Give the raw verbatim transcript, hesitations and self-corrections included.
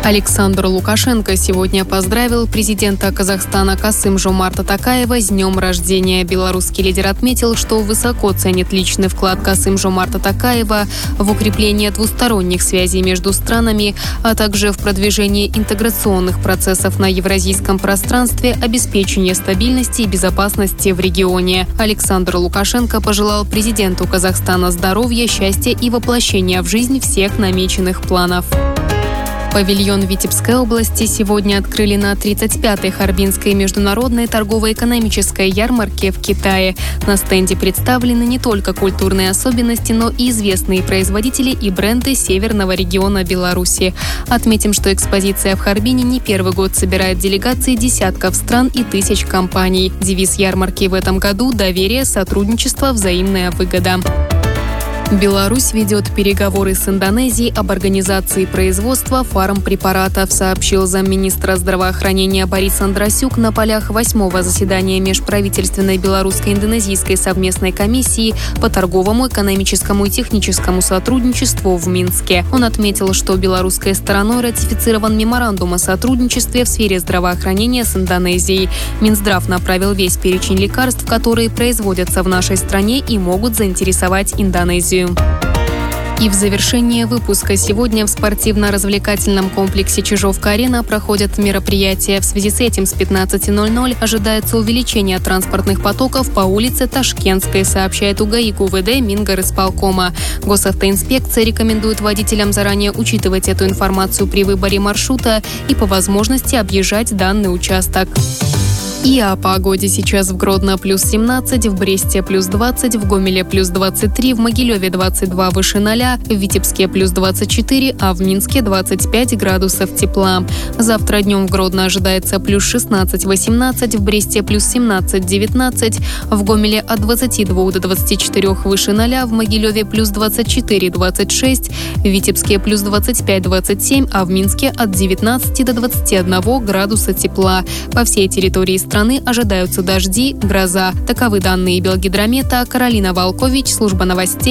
Александр Лукашенко сегодня поздравил президента Казахстана Касым-Жомарта Токаева с днем рождения. Белорусский лидер отметил, что высоко ценит личный вклад Касым-Жомарта Токаева в укрепление двусторонних связей между странами, а также в продвижении интеграционных процессов на евразийском пространстве, обеспечение стабильности и безопасности в регионе. Александр Лукашенко пожелал президенту Казахстана здоровья, счастья и воплощения в жизнь всех намеченных планов. Павильон Витебской области сегодня открыли на тридцать пятой Харбинской международной торгово-экономической ярмарке в Китае. На стенде представлены не только культурные особенности, но и известные производители и бренды северного региона Беларуси. Отметим, что экспозиция в Харбине не первый год собирает делегации десятков стран и тысяч компаний. Девиз ярмарки в этом году – доверие, сотрудничество, взаимная выгода. Беларусь ведет переговоры с Индонезией об организации производства фармпрепаратов, сообщил замминистра здравоохранения Борис Андрасюк на полях восьмого заседания межправительственной белорусско-индонезийской совместной комиссии по торговому, экономическому и техническому сотрудничеству в Минске. Он отметил, что белорусской стороной ратифицирован меморандум о сотрудничестве в сфере здравоохранения с Индонезией. Минздрав направил весь перечень лекарств, которые производятся в нашей стране и могут заинтересовать Индонезию. И в завершение выпуска сегодня в спортивно-развлекательном комплексе «Чижовка-арена» проходят мероприятия. В связи с этим с пятнадцати ноль-ноль ожидается увеличение транспортных потоков по улице Ташкентской, сообщает УГАИ ГУВД Мингорисполкома. Госавтоинспекция рекомендует водителям заранее учитывать эту информацию при выборе маршрута и по возможности объезжать данный участок. И о погоде. Сейчас в Гродно плюс семнадцать, в Бресте плюс двадцать, в Гомеле плюс двадцать три, в Могилеве двадцать два выше ноля, в Витебске плюс двадцать четыре, а в Минске двадцать пять градусов тепла. Завтра днем в Гродно ожидается плюс шестнадцать-восемнадцать, в Бресте плюс семнадцать-девятнадцать, в Гомеле от двадцати двух до двадцати четырёх выше ноля, в Могилеве плюс двадцать четыре-двадцать шесть, в Витебске плюс двадцать пять-двадцать семь, а в Минске от девятнадцати до двадцати одного градуса тепла. По всей территории страны ожидаются дожди, гроза. Таковы данные Белгидромета. Каролина Волкович, служба новостей.